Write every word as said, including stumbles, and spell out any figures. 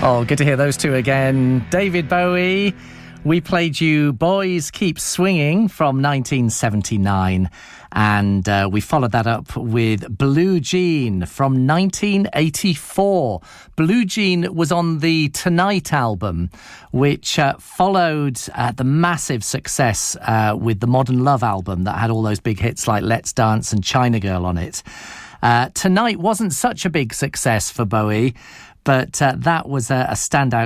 Oh, good to hear those two again. David Bowie, we played you Boys Keep Swinging from nineteen seventy-nine. And uh, we followed that up with Blue Jean from nineteen eighty-four. Blue Jean was on the Tonight album, which uh, followed uh, the massive success uh, with the Modern Love album that had all those big hits like Let's Dance and China Girl on it. Uh, Tonight wasn't such a big success for Bowie, but uh, that was a, a standout